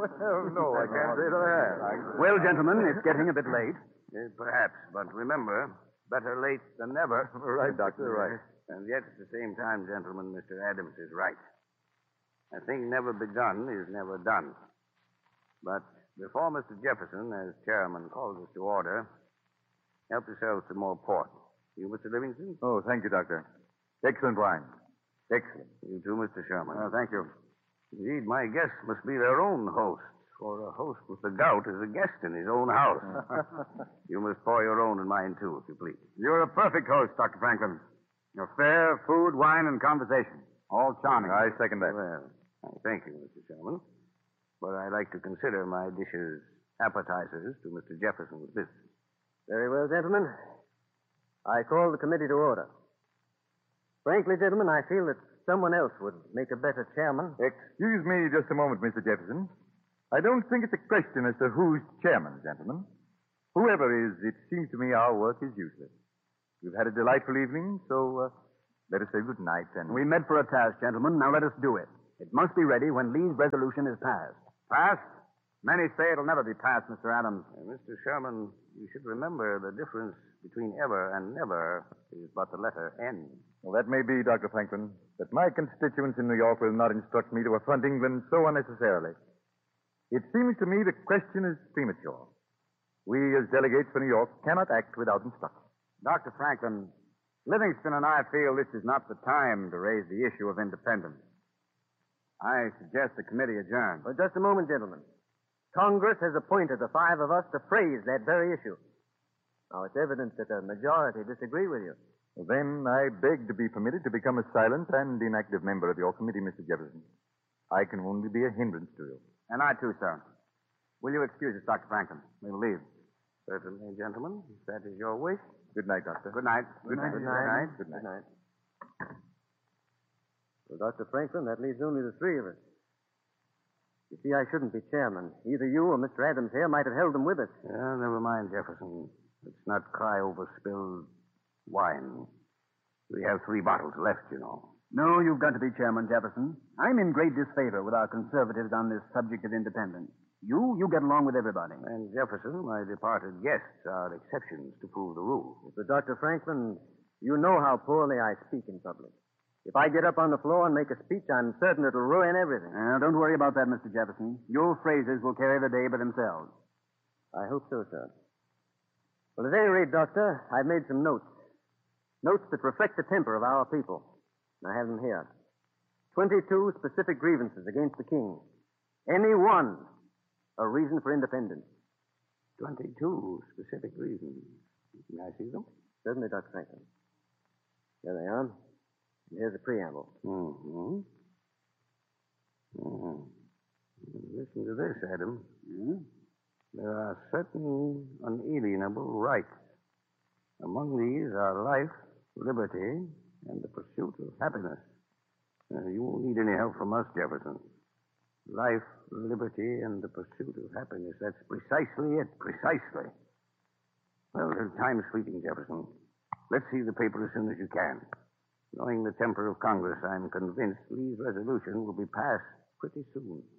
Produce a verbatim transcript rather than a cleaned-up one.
Well, no, I can't say that I have. Well, gentlemen, it's getting a bit late. Uh, perhaps, but remember, better late than never. Right, Doctor, right. And yet, at the same time, gentlemen, Mister Adams is right. A thing never begun is never done. But before Mister Jefferson, as chairman, calls us to order, help yourselves to more port. You, Mister Livingston? Oh, thank you, Doctor. Excellent wine. Excellent. You too, Mister Sherman. Oh, thank you. Indeed, my guests must be their own hosts, for a host with the gout is a guest in his own house. You must pour your own and mine, too, if you please. You're a perfect host, Doctor Franklin. Your fare, food, wine, and conversation. All charming. I second that. Well, I thank you, Mister Sherman. But I like to consider my dishes appetizers to Mister Jefferson's business. Very well, gentlemen. I call the committee to order. Frankly, gentlemen, I feel that someone else would make a better chairman. Excuse me just a moment, Mister Jefferson. I don't think it's a question as to who's chairman, gentlemen. Whoever is, it seems to me our work is useless. We've had a delightful evening, so uh, let us say good night and... We met for a task, gentlemen. Now let us do it. It must be ready when Lee's resolution is passed. Passed? Many say it'll never be passed, Mister Adams. Uh, Mister Sherman, you should remember the difference between ever and never is but the letter N. Well, that may be, Doctor Franklin, but my constituents in New York will not instruct me to affront England so unnecessarily. It seems to me the question is premature. We, as delegates for New York, cannot act without instruction. Doctor Franklin, Livingston and I feel this is not the time to raise the issue of independence. I suggest the committee adjourn. Well, just a moment, gentlemen. Congress has appointed the five of us to phrase that very issue. Now, it's evident that a majority disagree with you. Well, then, I beg to be permitted to become a silent and inactive member of your committee, Mister Jefferson. I can only be a hindrance to you. And I, too, sir. Will you excuse us, Doctor Franklin? We'll leave. Certainly, gentlemen, if that is your wish. Good night, Doctor. Good night. Good night. Good Good night. night. Good night. Well, Doctor Franklin, that leaves only the three of us. You see, I shouldn't be chairman. Either you or Mister Adams here might have held them with us. Yeah, never mind, Jefferson. Let's not cry over spilled wine. We have three bottles left, you know. No, you've got to be chairman, Jefferson. I'm in great disfavor with our conservatives on this subject of independence. You, you get along with everybody. And Jefferson, my departed guests are exceptions to prove the rule. But, Doctor Franklin, you know how poorly I speak in public. If I get up on the floor and make a speech, I'm certain it'll ruin everything. Uh, don't worry about that, Mister Jefferson. Your phrases will carry the day by themselves. I hope so, sir. Well, at any rate, Doctor, I've made some notes. Notes that reflect the temper of our people. I have them here. Twenty-two specific grievances against the king. Any one a reason for independence. Twenty-two specific reasons. May I see them? Certainly, Doctor Franklin. Here they are. And here's the preamble. Mm-hmm. Mm-hmm. Listen to this, Adam. Hmm? There are certain unalienable rights. Among these are life, liberty, and the pursuit of happiness. Uh, you won't need any help from us, Jefferson. Life, liberty, and the pursuit of happiness. That's precisely it. Precisely. Well, time's fleeting, Jefferson. Let's see the paper as soon as you can. Knowing the temper of Congress, I'm convinced Lee's resolution will be passed pretty soon.